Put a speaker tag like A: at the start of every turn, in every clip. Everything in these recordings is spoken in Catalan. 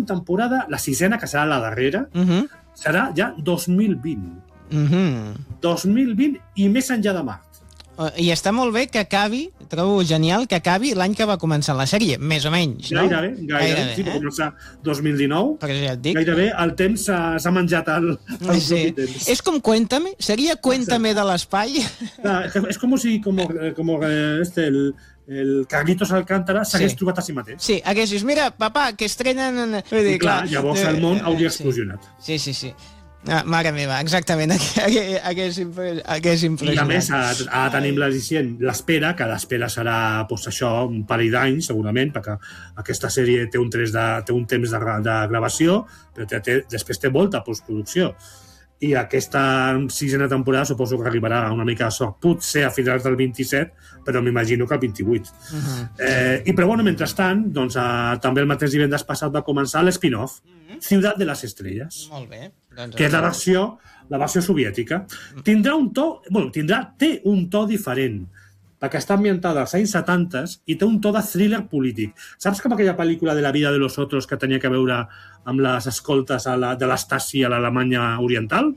A: temporada, la sisena, que serà la darrera, serà ja 2020. 2020 i més enllà de Mart.
B: I està molt bé que acabi, trobo genial que acabi l'any que va començar la sèrie, més o menys, no?
A: Gairebé. Sí, va començar 2019.
B: Perquè ja et dic.
A: Gairebé el temps s'ha menjat el propi temps.
B: És com Cuéntame? Seria Cuéntame de l'espai?
A: És com si el Carlitos Alcántara s'hagués trobat a si mateix.
B: Sí, haguessis, mira, papà, que estrenen...
A: Clar, llavors el món hauria explosionat.
B: Sí. Mare meva, exactament, hagués impressionat.
A: I a més, ara tenim l'espera, que l'espera serà això, un parell d'anys, segurament, perquè aquesta sèrie té un temps de gravació, però després té molta postproducció. I aquesta sisena temporada suposo que arribarà una mica de sort, potser a finals del 27, però m'imagino que el 28. Però, bueno, mentrestant, doncs, també el mateix divendres passat va començar l'spin-off, Ciudad de las Estrellas.
B: Molt bé.
A: Que és la versió soviètica. Té un to diferent, perquè està ambientada als anys 70 i té un to de thriller polític. Saps com aquella pel·lícula de La vida de los otros que tenia que veure amb les escoltes de l'Stasi a l'Alemanya oriental?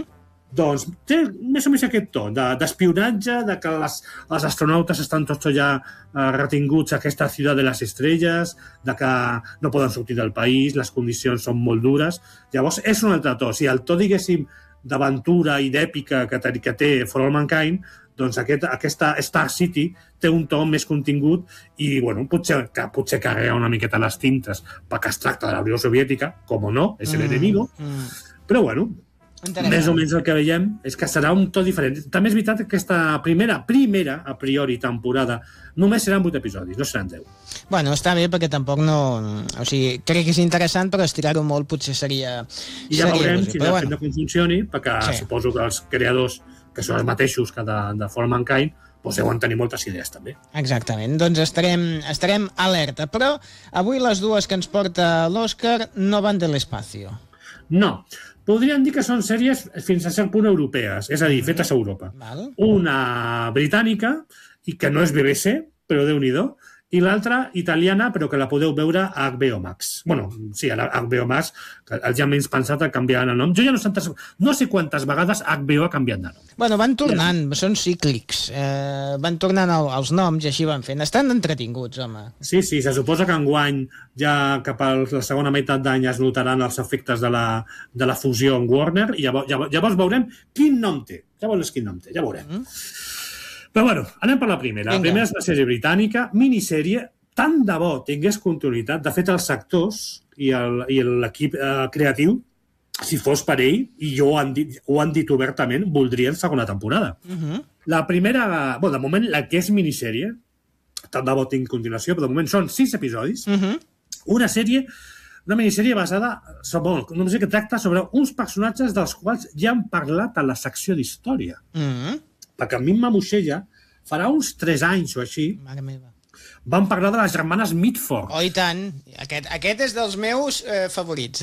A: Doncs té més o menys aquest to d'espionatge, de que els astronautes estan tots ja retinguts a aquesta ciutat de les estrelles, de que no poden sortir del país, les condicions són molt dures. Llavors, és un altre to. Si el to, diguéssim, d'aventura i d'èpica que té For All Mankind, doncs aquesta Star City té un to més contingut i, bueno, potser carrega una miqueta les tintes perquè es tracta de la Unió Soviètica, com no, és l'enemigo, però, bueno, més o menys el que veiem és que serà un to diferent. També és veritat que aquesta primera, a priori, temporada només seran 8 episodis, no seran 10.
B: Bueno, està bé perquè tampoc no... O sigui, crec que és interessant, però estirar-ho molt potser seria...
A: I ja veurem si depèn de com funcioni, perquè suposo que els creadors, que són els mateixos que de For All Mankind, deuen tenir moltes idees també.
B: Exactament, doncs estarem alerta. Però avui les dues que ens porta l'Òscar no van de l'espacio.
A: No. Podríem dir que són sèries fins a cert punt europees, és a dir, fetes a Europa. Una britànica, i que no és BBC, però Déu-n'hi-do, i l'altra italiana, però que la podeu veure a HBO Max. Bueno, sí, a HBO Max, que els ja menys pensat a canviar el nom. Jo ja no sé quantes vegades HBO ha canviat de nom.
B: Bueno, van tornant, són cíclics. Van tornant els noms i així van fent. Estan entretinguts, home.
A: Sí, se suposa que enguany, ja cap a la segona meitat d'any, es notaran els efectes de la fusió amb Warner, i llavors veurem quin nom té. Ja veurem. Però, bueno, anem per la primera. La primera és una sèrie britànica, minissèrie, tant de bo tingués continuïtat. De fet, els actors i l'equip creatiu, si fos per ell, i ho han dit obertament, voldrien segona temporada. La primera, de moment, la que és minissèrie, tant de bo tingui continuació, però de moment són 6 episodis, una minissèrie basada, no sé què tracta sobre uns personatges dels quals ja han parlat a la secció d'història. Perquè a mi Mamuixella, farà uns 3 anys o així, van parlar de les germanes Mitford.
B: Oh, i tant. Aquest és dels meus favorits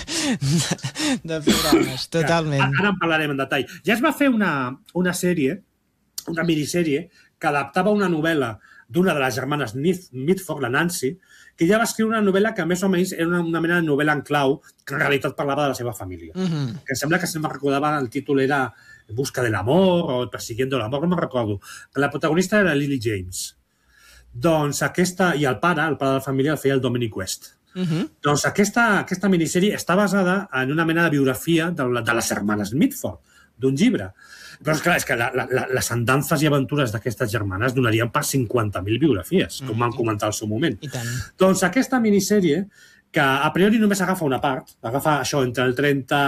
B: de programes, totalment.
A: Ara en parlarem en detall. Ja es va fer una sèrie, una minissèrie, que adaptava una novel·la d'una de les germanes Mitford, la Nancy, que ja va escriure una novel·la que més o menys era una mena de novel·la en clau, que en realitat parlava de la seva família. Que em sembla que, si no me'n recordava, el títol era En busca del amor o Persiguiendo el amor, no me'n recordo. La protagonista era Lily James. Doncs aquesta, i el pare de la família el feia el Dominic West. Doncs aquesta minissèrie està basada en una mena de biografia de les germanes Mitford, d'un llibre. Però és que les andances i aventures d'aquestes germanes donarien per 50.000 biografies, com vam comentar al seu moment. Doncs aquesta minissèrie, que a priori només agafa una part, agafa això entre el 30...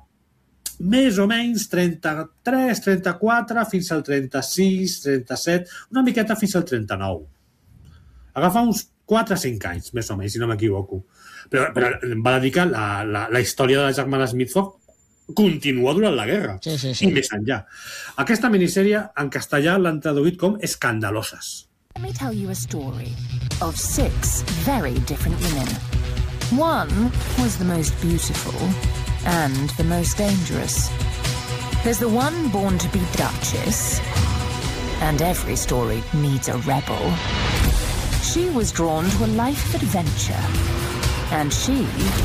A: més o menys 33, 34, fins al 36, 37, una miqueta fins al 39. Agafa uns 4 o 5 anys, més o menys, si no m'equivoco. Però va dedicar la història de les germanes Mitford continua durant la guerra, i més enllà. Aquesta minissèrie en castellà l'han traduït com Escandaloses.
C: Let me tell you a story of 6 very different women. One was the most beautiful and the most dangerous. There's the one born to be Duchess, and every story needs a rebel. She was drawn to a life of adventure, and she